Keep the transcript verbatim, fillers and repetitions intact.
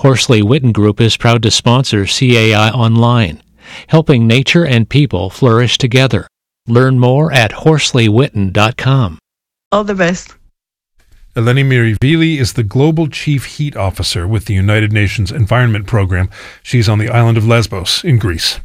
Horsley Witten Group is proud to sponsor C A I Online, helping nature and people flourish together. Learn more at horsley witten dot com. All the best. Eleni Mirivili is the Global Chief Heat Officer with the United Nations Environment Program. She's on the island of Lesbos in Greece.